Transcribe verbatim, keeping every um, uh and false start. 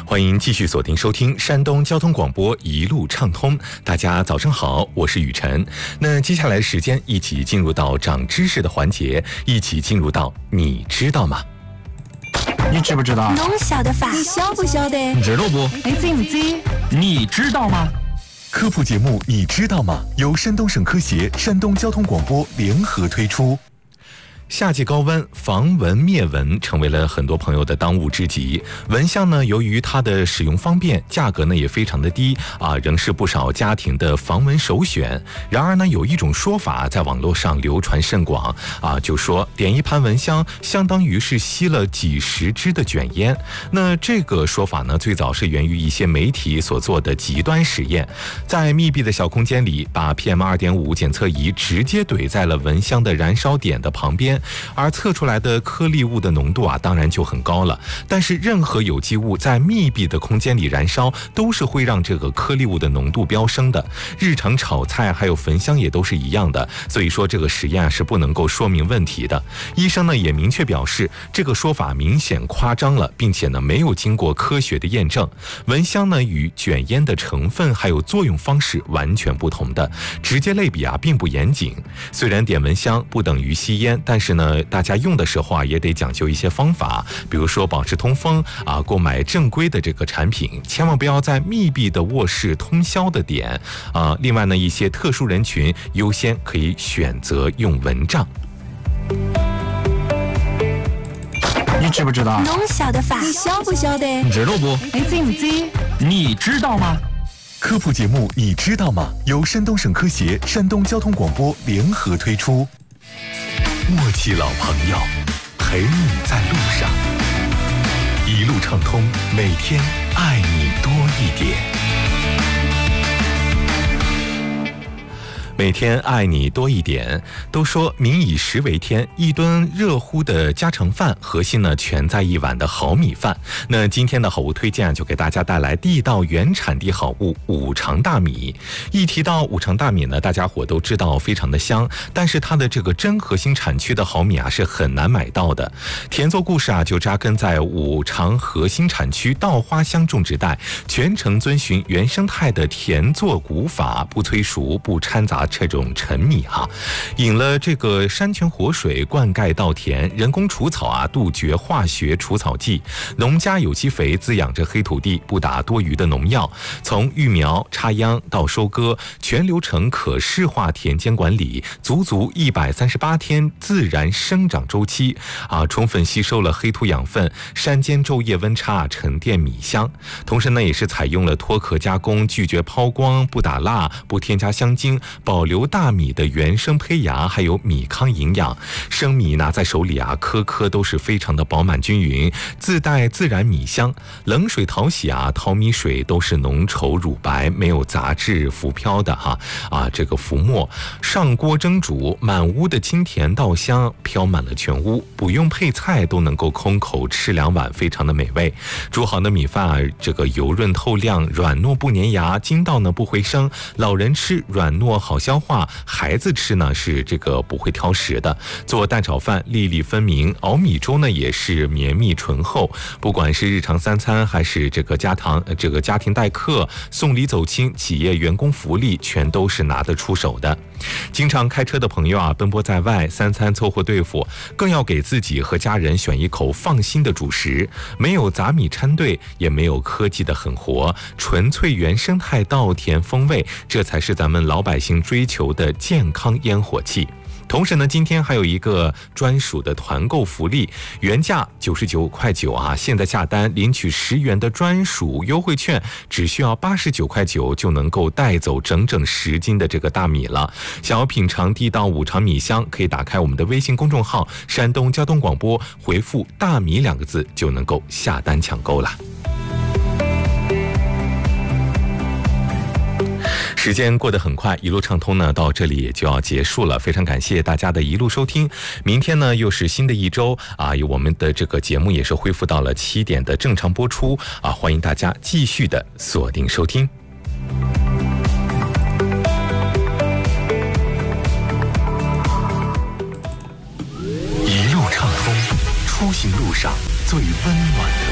欢迎继续锁定收听山东交通广播一路畅通。大家早上好，我是雨晨。那接下来时间一起进入到长知识的环节，一起进入到你知道吗？ 你知不知道？ 侬晓得法？ 你晓不晓得？ 你知道不？ 你知不知？ 你知道吗？ 科普节目你知道吗？由山东省科协、山东交通广播联合推出。夏季高温，防蚊灭蚊成为了很多朋友的当务之急。蚊香呢，由于它的使用方便，价格呢也非常的低啊，仍是不少家庭的防蚊首选。然而呢，有一种说法在网络上流传甚广啊，就说点一盘蚊香相当于是吸了几十支的卷烟。那这个说法呢，最早是源于一些媒体所做的极端实验，在密闭的小空间里，把 P M 二点五 检测仪直接怼在了蚊香的燃烧点的旁边。而测出来的颗粒物的浓度啊，当然就很高了。但是任何有机物在密闭的空间里燃烧，都是会让这个颗粒物的浓度飙升的。日常炒菜还有焚香也都是一样的。所以说这个实验啊是不能够说明问题的。医生呢也明确表示，这个说法明显夸张了，并且呢没有经过科学的验证。蚊香呢与卷烟的成分还有作用方式完全不同的，直接类比啊并不严谨。虽然点蚊香不等于吸烟，但是呢，大家用的时候啊，也得讲究一些方法，比如说保持通风啊，购买正规的这个产品，千万不要在密闭的卧室通宵的点啊。另外呢，一些特殊人群优先可以选择用蚊帐。 你知不知道？ 侬晓得法？ 你晓不晓得？ 你知道不？ 你知不知？ 你知道吗？ 科普节目你知道吗？由山东省科协、山东交通广播联合推出。默契老朋友，陪你在路上，一路畅通，每天爱你多一点。每天爱你多一点。都说民以食为天，一顿热乎的家常饭，核心呢全在一碗的好米饭。那今天的好物推荐就给大家带来地道原产地好物五常大米。一提到五常大米呢，大家伙都知道非常的香，但是它的这个真核心产区的好米啊是很难买到的。田作故事啊就扎根在五常核心产区稻花香种植带，全程遵循原生态的田作古法，不催熟，不掺杂这种陈米哈，引了这个山泉活水灌溉稻田，人工除草啊，杜绝化学除草剂，农家有机肥滋养着黑土地，不打多余的农药。从育苗、插秧到收割，全流程可视化田间管理，足足一百三十八天自然生长周期啊，充分吸收了黑土养分，山间昼夜温差沉淀米香。同时呢，也是采用了脱壳加工，拒绝抛光，不打蜡，不添加香精，保留大米的原生胚芽还有米糠营养。生米拿在手里啊，颗颗都是非常的饱满均匀，自带自然米香。冷水淘洗啊，淘米水都是浓稠乳白，没有杂质浮飘的哈啊，这个浮沫。上锅蒸煮，满屋的清甜稻香飘满了全屋，不用配菜都能够空口吃两碗，非常的美味。煮好的米饭啊，这个油润透亮，软糯不粘牙，筋道呢不回生，老人吃软糯好消化，孩子吃呢是这个不会挑食的。做蛋炒饭粒粒分明，熬米粥呢也是绵密醇厚。不管是日常三餐还是这个家堂这个家庭待客、送礼走亲、企业员工福利，全都是拿得出手的。经常开车的朋友啊，奔波在外，三餐凑合对付，更要给自己和家人选一口放心的主食，没有杂米掺兑，也没有科技的狠活，纯粹原生态稻田风味，这才是咱们老百姓追求的健康烟火气。同时呢，今天还有一个专属的团购福利，原价九十九块九啊，现在下单领取十元的专属优惠券，只需要八十九块九就能够带走整整十斤的这个大米了。想要品尝地道五常米香，可以打开我们的微信公众号山东交通广播，回复大米两个字就能够下单抢购了。时间过得很快，一路畅通呢到这里也就要结束了，非常感谢大家的一路收听。明天呢又是新的一周啊，我们的这个节目也是恢复到了七点的正常播出啊，欢迎大家继续的锁定收听。一路畅通，出行路上最温暖的